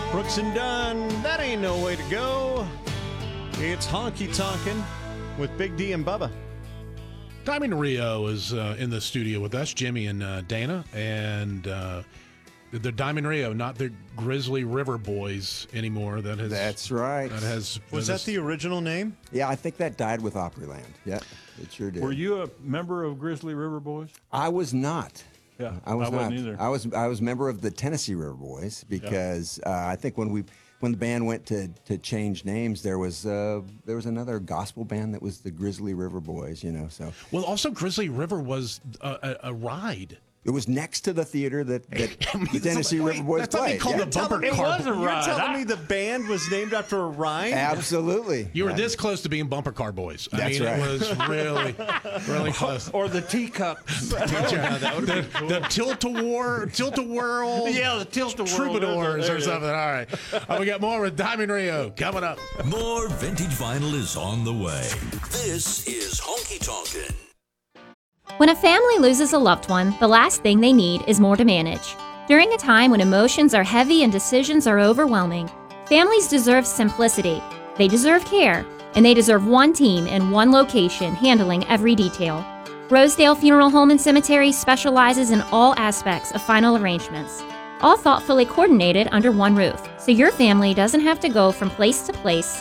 Brooks and Dunn, that ain't no way to go. It's Honky Tonkin' with Big D and Bubba. Diamond Rio is in the studio with us, Jimmy and Dana, and they're Diamond Rio, not the Grizzly River Boys anymore. That's right. Was that the original name? Yeah, I think that died with Opryland. Yeah, it sure did. Were you a member of Grizzly River Boys? I was not. Yeah, I was not. wasn't either. I was a member of the Tennessee River Boys because I think when the band went to change names, there was another gospel band that was the Grizzly River Boys. So Well, also Grizzly River was a ride. it was next to the theater that the Tennessee River Boys That's what they played. call Yeah. the bumper It car. was a You're ride. telling me the band was named after a ride? Absolutely. You were this close to being bumper car boys. That's right. It was really, really close. Or the teacups. The tilt-a-whirl. Yeah, the tilt-a-whirl. Troubadours There or it is. something. All right. We got more with Diamond Rio coming up. More vintage vinyl is on the way. This is Honky Tonkin'. When a family loses a loved one, the last thing they need is more to manage. During a time when emotions are heavy and decisions are overwhelming, families deserve simplicity, they deserve care, and they deserve one team in one location handling every detail. Rosedale Funeral Home and Cemetery specializes in all aspects of final arrangements, all thoughtfully coordinated under one roof, so your family doesn't have to go from place to place